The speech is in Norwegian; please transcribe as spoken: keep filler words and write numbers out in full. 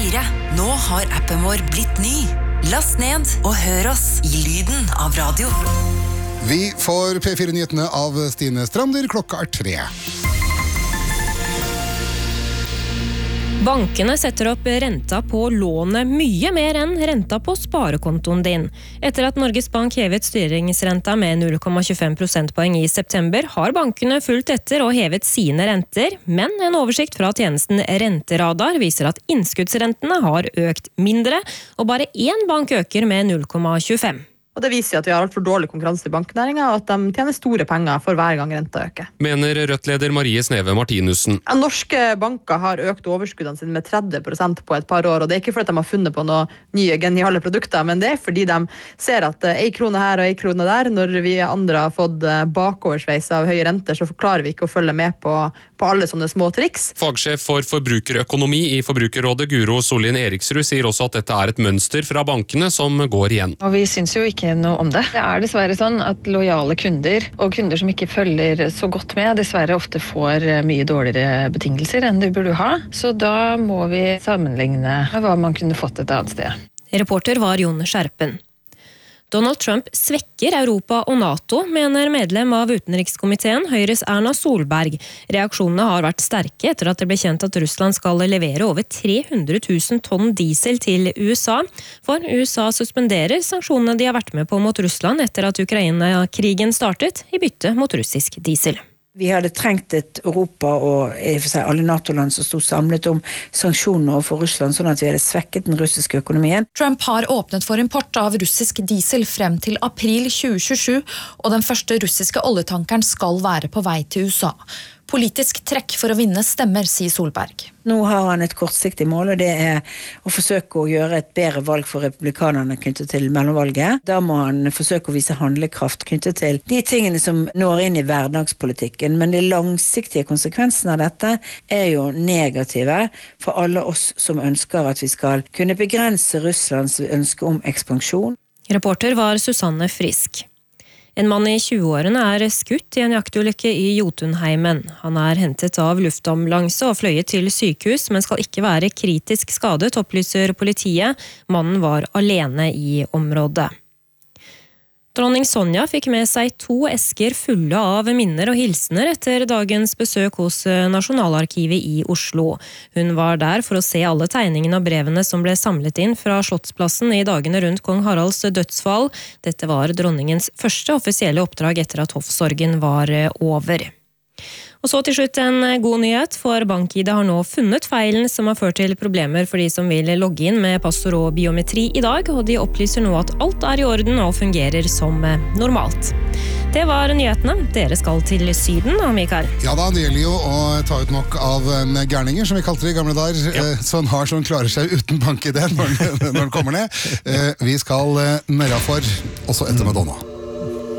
fire. Nå har appen vår blitt ny. Last ned og hør oss i lyden av radio. Vi får P fire-nyhetene av Stine Strander. Klokka er tre. Bankene setter opp renta på lånet mye mer enn renta på sparekontoen din. Etter at Norges Bank hevet styringsrenta med null komma tjuefem prosentpoeng i september, har bankene fulgt etter og hevet sine renter, men en oversikt fra tjenesten Renteradar viser at innskuddsrentene har økt mindre, og bare én bank øker med null komma tjuefem. Og det viser at vi har alt for dårlig konkurranse i banknæringen, og at de tjener store penger for hver gang renta øker. Mener Rødt-leder Marie Sneve Martinussen. Ja, norske banker har økt overskuddene sine med tretti prosent på et par år, og det er ikke fordi de har funnet på noen nye geniale produkter, men det er fordi de ser at en krone her og en krone der, når vi andre har fått bakoversveis av høye renter, så forklarer vi ikke å følge med på, på alle sånne små triks. Fagsjef for forbrukerøkonomi i Forbrukerrådet Guro Solin Eriksrud sier også at dette er et mønster fra bankene som går igjen. Og vi synes jo ikke noe om det. Det er dessverre sånn at lojale kunder og kunder som ikke følger så godt med, dessverre ofte får mye dårligere betingelser enn de burde ha. Så da må vi sammenligne hva man kunne fått et annet sted. Reporter var Jon Skjerpen. Donald Trump svekker Europa og NATO, mener medlem av utenrikskomiteen Høyres Erna Solberg. Reaksjonene har vært sterke etter at det ble kjent at Russland skal levere over tre hundre tusen tonn diesel til U S A. For U S A suspenderer sanksjonene de har vært med på mot Russland etter at Ukraina-krigen startet, i bytte mot russisk diesel. Vi hadde trengt et Europa og i og for seg alle NATO-land som stod samlet om sanksjoner overfor Russland, sånn at vi hadde svekket den russiske økonomien. Trump har åpnet for import av russisk diesel frem til april tjue tjuesju, og den første russiske oljetankeren skal være på vei til U S A. Politisk trekk for å vinne stemmer, sier Solberg. Nå har han et kortsiktig mål, og det er å forsøke å gjøre et bedre valg for republikanerne knyttet til mellomvalget. Da må han forsøke å vise handlekraft knyttet til de tingene som når inn i hverdagspolitikken. Men de langsiktige konsekvensene av dette er jo negative for alle oss som ønsker at vi skal kunne begrense Russlands ønske om ekspansjon. Reporter var Susanne Frisk. En mann i tjueårene er skutt i en jaktulykke i Jotunheimen. Han er hentet av luftambulanse og fløyet til sykehus, men skal ikke være kritisk skadet, opplyser politiet. Mannen var alene i området. Dronning Sonja fikk med seg to esker fulle av minner og hilsener etter dagens besøk hos Nasjonalarkivet i Oslo. Hun var der for å se alle tegningene og brevene som ble samlet inn fra Slottsplassen i dagene rundt kong Haralds dødsfall. Dette var dronningens første offisielle oppdrag etter at hoffsorgen var over. Og så til slutt en god nyhet, for BankID har nå funnet feilen som har ført til problemer for de som vil logge inn med passord og biometri i dag, og de opplyser nå at alt er i orden og fungerer som normalt. Det var nyhetene. Dere skal til Syden, da, Mikael? Ja da, det gjelder jo å ta ut nok av gærninger, som vi kalte det i gamle dager, ja. Sånn har som klarer seg uten BankID når den kommer ned. Vi skal nærmere for, også etter Madonna.